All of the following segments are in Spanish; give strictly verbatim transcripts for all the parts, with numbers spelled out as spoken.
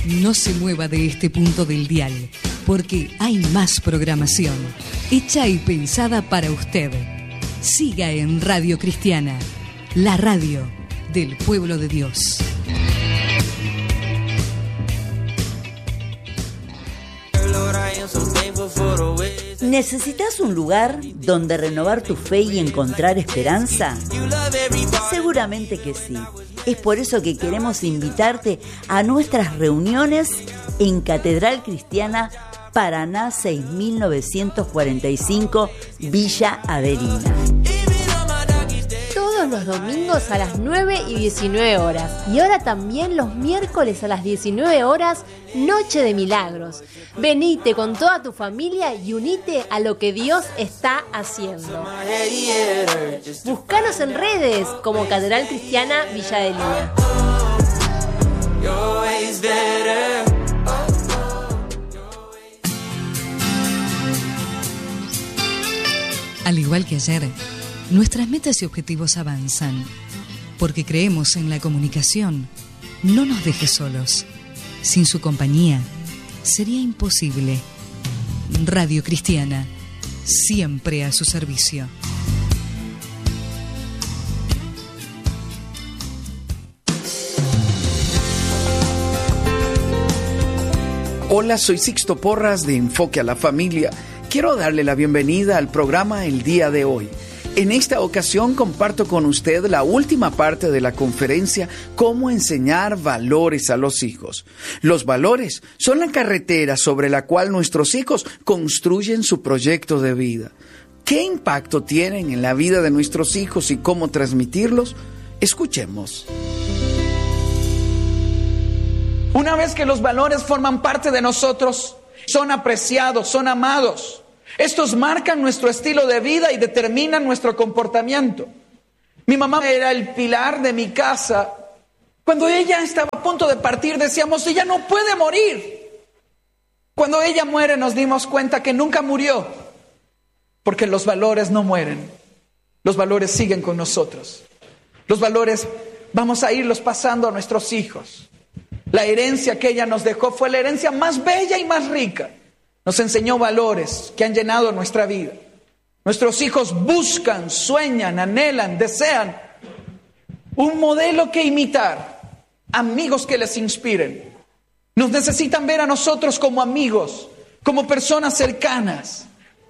No se mueva de este punto del dial, porque hay más programación, hecha y pensada para usted. Siga en Radio Cristiana, la radio del pueblo de Dios. ¿Necesitas un lugar donde renovar tu fe y encontrar esperanza? Seguramente que sí. Es por eso que queremos invitarte a nuestras reuniones en Catedral Cristiana Paraná seis mil novecientos cuarenta y cinco, Villa Averina. Todos los domingos a las nueve y diecinueve horas. Y ahora también los miércoles a las diecinueve horas, Noche de Milagros. Venite con toda tu familia y unite a lo que Dios está haciendo. Búscanos en redes como Catedral Cristiana Villa Adelina. Al igual que ayer, nuestras metas y objetivos avanzan, porque creemos en la comunicación. No nos deje solos. Sin su compañía, sería imposible. Radio Cristiana, siempre a su servicio. Hola, soy Sixto Porras de Enfoque a la Familia. Quiero darle la bienvenida al programa el día de hoy. En esta ocasión comparto con usted la última parte de la conferencia Cómo enseñar valores a los hijos. Los valores son la carretera sobre la cual nuestros hijos construyen su proyecto de vida. ¿Qué impacto tienen en la vida de nuestros hijos y cómo transmitirlos? Escuchemos. Una vez que los valores forman parte de nosotros, son apreciados, son amados. Estos marcan nuestro estilo de vida y determinan nuestro comportamiento. Mi mamá era el pilar de mi casa. Cuando ella estaba a punto de partir, decíamos, ella no puede morir. Cuando ella muere, nos dimos cuenta que nunca murió, porque los valores no mueren. Los valores siguen con nosotros. Los valores vamos a irlos pasando a nuestros hijos. La herencia que ella nos dejó fue la herencia más bella y más rica. Nos enseñó valores que han llenado nuestra vida. Nuestros hijos buscan, sueñan, anhelan, desean un modelo que imitar, amigos que les inspiren. Nos necesitan ver a nosotros como amigos, como personas cercanas.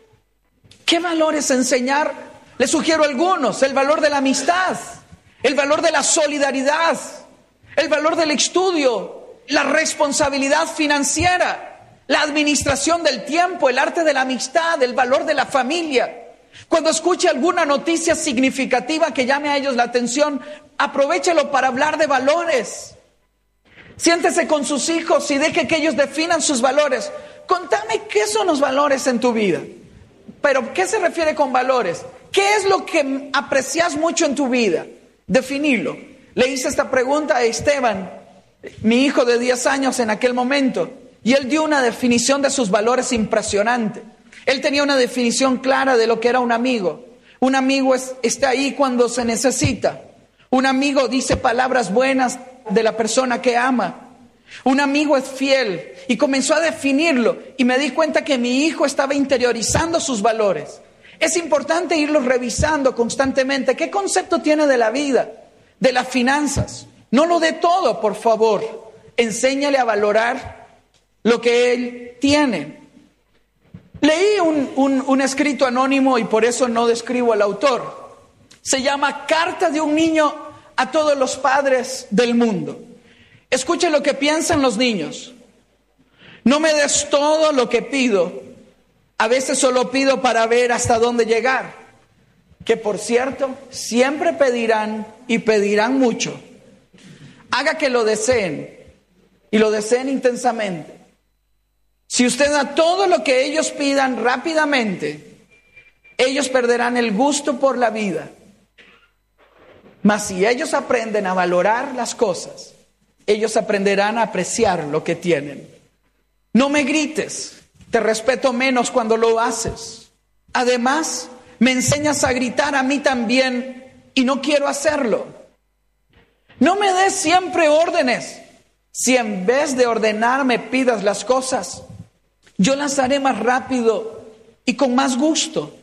¿Qué valores enseñar? Les sugiero algunos: el valor de la amistad, el valor de la solidaridad, el valor del estudio, la responsabilidad financiera, la administración del tiempo, el arte de la amistad, el valor de la familia. Cuando escuche alguna noticia significativa que llame a ellos la atención, aprovéchelo para hablar de valores. Siéntese con sus hijos y deje que ellos definan sus valores. Contame qué son los valores en tu vida. Pero, ¿qué se refiere con valores? ¿Qué es lo que aprecias mucho en tu vida? Definirlo. Le hice esta pregunta a Esteban, mi hijo de diez años en aquel momento, y él dio una definición de sus valores impresionante. Él tenía una definición clara de lo que era un amigo. Un amigo es, está ahí cuando se necesita. Un amigo dice palabras buenas de la persona que ama. Un amigo es fiel. Y comenzó a definirlo. Y me di cuenta que mi hijo estaba interiorizando sus valores. Es importante irlos revisando constantemente. ¿Qué concepto tiene de la vida? De las finanzas. No lo dé todo, por favor. Enséñale a valorar lo que él tiene. Leí un, un, un escrito anónimo y por eso no describo al autor. Se llama Carta de un niño a todos los padres del mundo. Escuchen lo que piensan los niños. No me des todo lo que pido. A veces solo pido para ver hasta dónde llegar. Que por cierto, siempre pedirán y pedirán mucho. Haga que lo deseen y lo deseen intensamente. Si usted da todo lo que ellos pidan rápidamente, ellos perderán el gusto por la vida. Mas si ellos aprenden a valorar las cosas, ellos aprenderán a apreciar lo que tienen. No me grites, te respeto menos cuando lo haces. Además, me enseñas a gritar a mí también y no quiero hacerlo. No me des siempre órdenes. Si en vez de ordenarme pidas las cosas, yo las haré más rápido y con más gusto.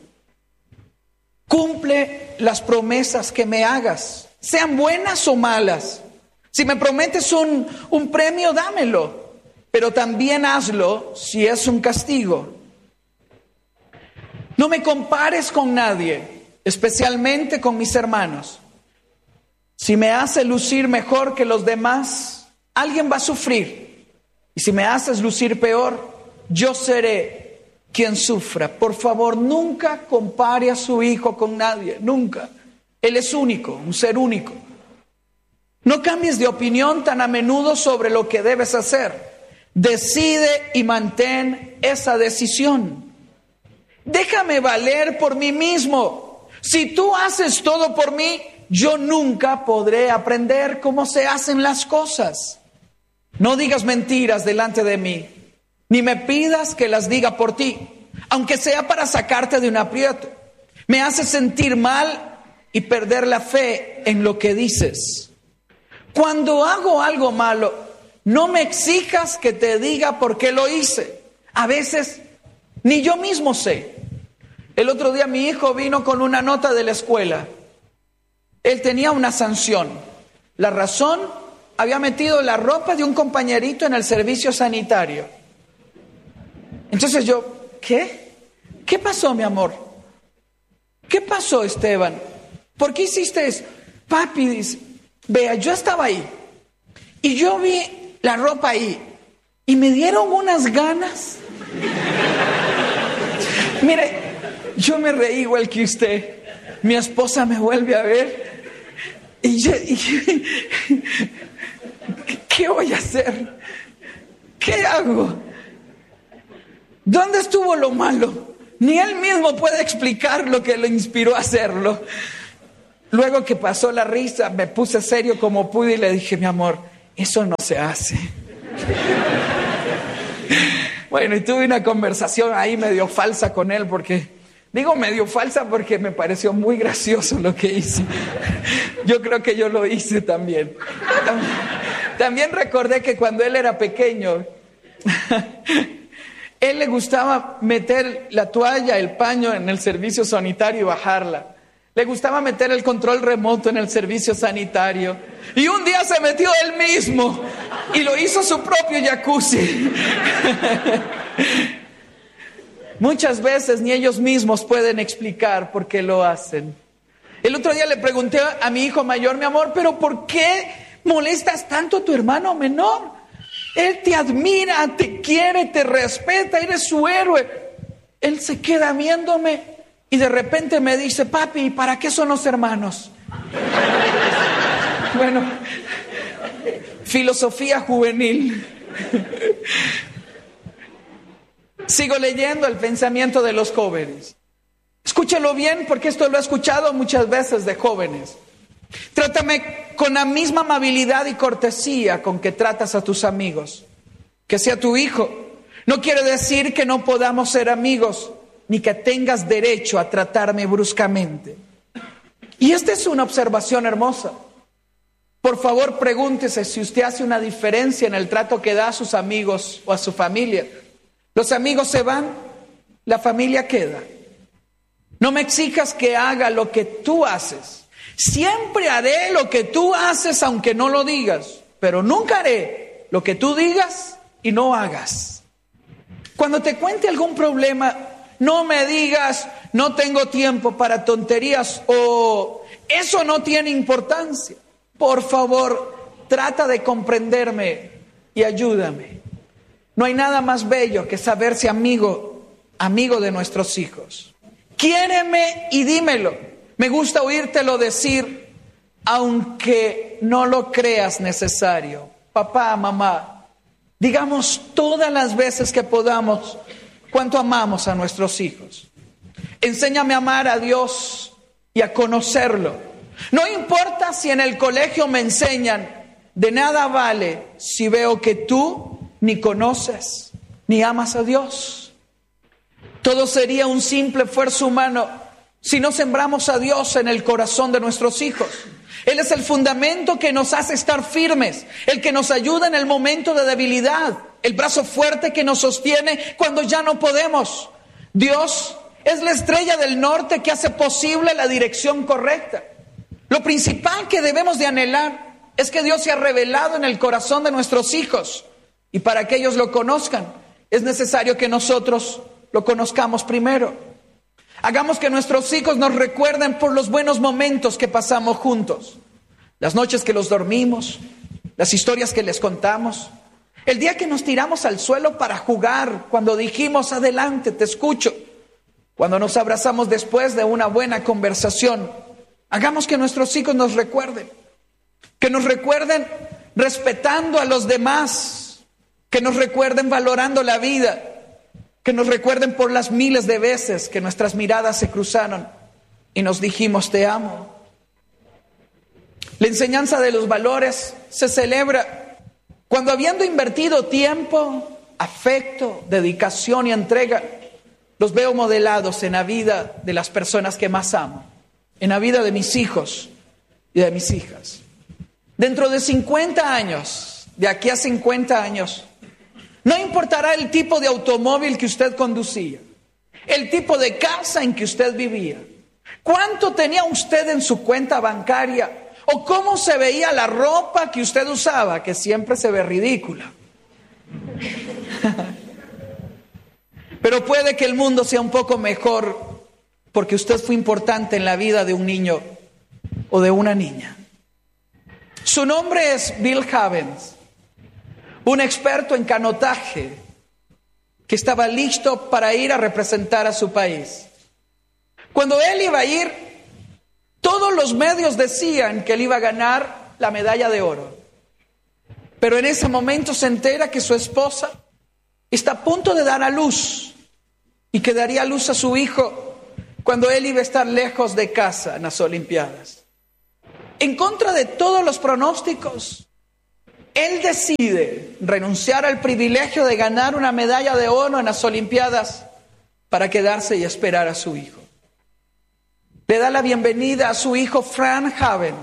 Cumple las promesas que me hagas, sean buenas o malas. Si me prometes un, un premio, dámelo, pero también hazlo si es un castigo. No me compares con nadie, especialmente con mis hermanos. Si me hace lucir mejor que los demás, alguien va a sufrir. Y si me haces lucir peor, yo seré quien sufra. Por favor, nunca compare a su hijo con nadie, nunca. Él es único, un ser único. No cambies de opinión tan a menudo sobre lo que debes hacer. Decide y mantén esa decisión. Déjame valer por mí mismo. Si tú haces todo por mí, yo nunca podré aprender cómo se hacen las cosas. No digas mentiras delante de mí, ni me pidas que las diga por ti, aunque sea para sacarte de un aprieto. Me hace sentir mal y perder la fe en lo que dices. Cuando hago algo malo, no me exijas que te diga por qué lo hice. A veces ni yo mismo sé. El otro día mi hijo vino con una nota de la escuela. Él tenía una sanción. La razón, había metido la ropa de un compañerito en el servicio sanitario. Entonces yo, ¿qué? ¿Qué pasó, mi amor? ¿Qué pasó, Esteban? ¿Por qué hiciste eso? Papi, dice, vea, yo estaba ahí y yo vi la ropa ahí y me dieron unas ganas. Mire, yo me reí igual que usted. Mi esposa me vuelve a ver y yo, y yo, ¿qué voy a hacer? ¿Qué hago? ¿Dónde estuvo lo malo? Ni él mismo puede explicar lo que lo inspiró a hacerlo. Luego que pasó la risa, me puse serio como pude y le dije, mi amor, eso no se hace. Bueno, y tuve una conversación ahí medio falsa con él, porque, digo medio falsa porque me pareció muy gracioso lo que hice. Yo creo que yo lo hice también. También recordé que cuando él era pequeño, él le gustaba meter la toalla, el paño en el servicio sanitario y bajarla. Le gustaba meter el control remoto en el servicio sanitario. Y un día se metió él mismo y lo hizo su propio jacuzzi. Muchas veces ni ellos mismos pueden explicar por qué lo hacen. El otro día le pregunté a mi hijo mayor, mi amor, ¿pero por qué molestas tanto a tu hermano menor? Él te admira, te quiere, te respeta, eres su héroe. Él se queda viéndome y de repente me dice, papi, ¿para qué son los hermanos? Bueno, filosofía juvenil. Sigo leyendo el pensamiento de los jóvenes. Escúchalo bien porque esto lo he escuchado muchas veces de jóvenes. Trátame con la misma amabilidad y cortesía con que tratas a tus amigos. Que sea tu hijo. No quiere decir que no podamos ser amigos, ni que tengas derecho a tratarme bruscamente. Y esta es una observación hermosa. Por favor, pregúntese si usted hace una diferencia en el trato que da a sus amigos o a su familia. Los amigos se van, la familia queda. No me exijas que haga lo que tú haces. Siempre haré lo que tú haces aunque no lo digas, pero nunca haré lo que tú digas y no hagas. Cuando te cuente algún problema, no me digas, no tengo tiempo para tonterías o eso no tiene importancia. Por favor, trata de comprenderme y ayúdame. No hay nada más bello que saberse amigo, amigo de nuestros hijos. Quiéreme y dímelo. Me gusta oírtelo decir, aunque no lo creas necesario. Papá, mamá, digamos todas las veces que podamos cuánto amamos a nuestros hijos. Enséñame a amar a Dios y a conocerlo. No importa si en el colegio me enseñan, de nada vale si veo que tú ni conoces ni amas a Dios. Todo sería un simple esfuerzo humano si no sembramos a Dios en el corazón de nuestros hijos. Él es el fundamento que nos hace estar firmes, el que nos ayuda en el momento de debilidad, el brazo fuerte que nos sostiene cuando ya no podemos. Dios es la estrella del norte que hace posible la dirección correcta. Lo principal que debemos de anhelar es que Dios se ha revelado en el corazón de nuestros hijos. Y para que ellos lo conozcan, es necesario que nosotros lo conozcamos primero. Hagamos que nuestros hijos nos recuerden por los buenos momentos que pasamos juntos. Las noches que los dormimos, las historias que les contamos, el día que nos tiramos al suelo para jugar, cuando dijimos adelante, te escucho, cuando nos abrazamos después de una buena conversación. Hagamos que nuestros hijos nos recuerden, que nos recuerden respetando a los demás, que nos recuerden valorando la vida, que nos recuerden por las miles de veces que nuestras miradas se cruzaron y nos dijimos te amo. La enseñanza de los valores se celebra cuando, habiendo invertido tiempo, afecto, dedicación y entrega, los veo modelados en la vida de las personas que más amo, en la vida de mis hijos y de mis hijas. Dentro de cincuenta años, de aquí a cincuenta años, no importará el tipo de automóvil que usted conducía, el tipo de casa en que usted vivía, cuánto tenía usted en su cuenta bancaria o cómo se veía la ropa que usted usaba, que siempre se ve ridícula. Pero puede que el mundo sea un poco mejor porque usted fue importante en la vida de un niño o de una niña. Su nombre es Bill Havens, un experto en canotaje que estaba listo para ir a representar a su país. Cuando él iba a ir, todos los medios decían que él iba a ganar la medalla de oro. Pero en ese momento se entera que su esposa está a punto de dar a luz y que daría a luz a su hijo cuando él iba a estar lejos de casa en las Olimpiadas. En contra de todos los pronósticos, él decide renunciar al privilegio de ganar una medalla de oro en las Olimpiadas para quedarse y esperar a su hijo. Le da la bienvenida a su hijo Frank Havens,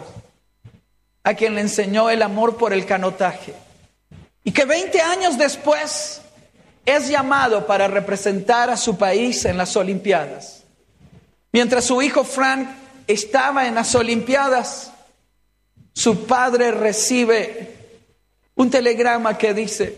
a quien le enseñó el amor por el canotaje, y que veinte años después es llamado para representar a su país en las Olimpiadas. Mientras su hijo Frank estaba en las Olimpiadas, su padre recibe un telegrama que dice: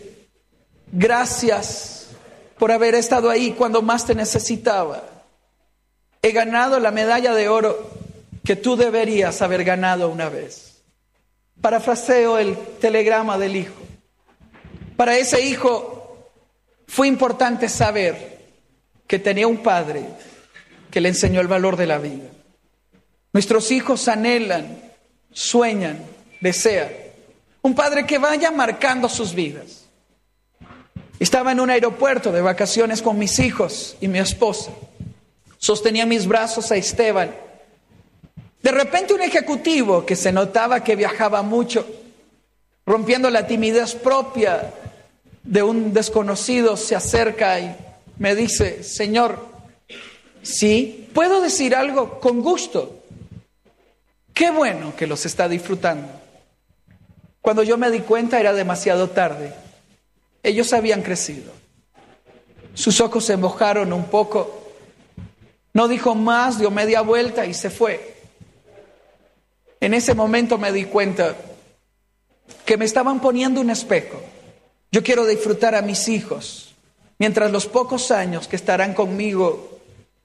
gracias por haber estado ahí cuando más te necesitaba. He ganado la medalla de oro que tú deberías haber ganado una vez. Parafraseo el telegrama del hijo. Para ese hijo fue importante saber que tenía un padre que le enseñó el valor de la vida. Nuestros hijos anhelan, sueñan, desean un padre que vaya marcando sus vidas. Estaba en un aeropuerto de vacaciones con mis hijos y mi esposa. Sostenía en mis brazos a Esteban. De repente un ejecutivo que se notaba que viajaba mucho, rompiendo la timidez propia de un desconocido, se acerca y me dice: señor, ¿sí? ¿Puedo decir algo? Con gusto. Qué bueno que los está disfrutando. Cuando yo me di cuenta era demasiado tarde. Ellos habían crecido. Sus ojos se mojaron un poco. No dijo más, dio media vuelta y se fue. En ese momento me di cuenta que me estaban poniendo un espejo. Yo quiero disfrutar a mis hijos, mientras los pocos años que estarán conmigo,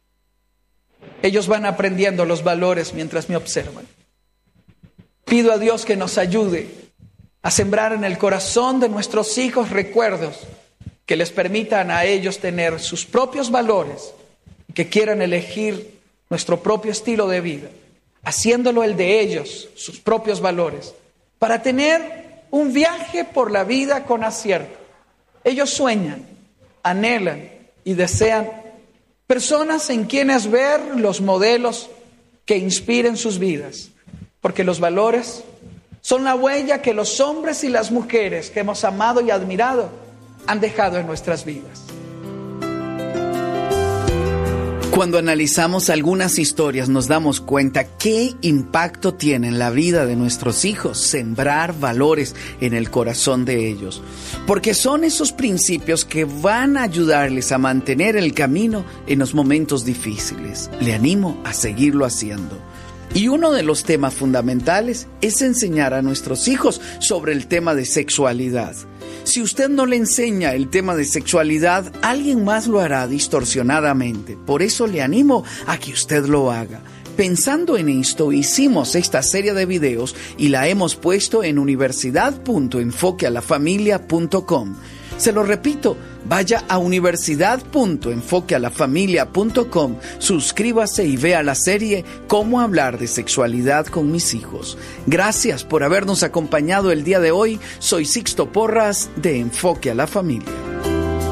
ellos van aprendiendo los valores mientras me observan. Pido a Dios que nos ayude a sembrar en el corazón de nuestros hijos recuerdos que les permitan a ellos tener sus propios valores, que quieran elegir nuestro propio estilo de vida, haciéndolo el de ellos, sus propios valores, para tener un viaje por la vida con acierto. Ellos sueñan, anhelan y desean personas en quienes ver los modelos que inspiren sus vidas, porque los valores son la huella que los hombres y las mujeres que hemos amado y admirado han dejado en nuestras vidas. Cuando analizamos algunas historias nos damos cuenta qué impacto tiene en la vida de nuestros hijos sembrar valores en el corazón de ellos, porque son esos principios que van a ayudarles a mantener el camino en los momentos difíciles. Le animo a seguirlo haciendo. Y uno de los temas fundamentales es enseñar a nuestros hijos sobre el tema de sexualidad. Si usted no le enseña el tema de sexualidad, alguien más lo hará distorsionadamente. Por eso le animo a que usted lo haga. Pensando en esto, hicimos esta serie de videos y la hemos puesto en universidad punto enfoque a la familia punto com. Se lo repito, vaya a universidad punto enfoque a la familia punto com, suscríbase y vea la serie Cómo hablar de sexualidad con mis hijos. Gracias por habernos acompañado el día de hoy. Soy Sixto Porras de Enfoque a la Familia.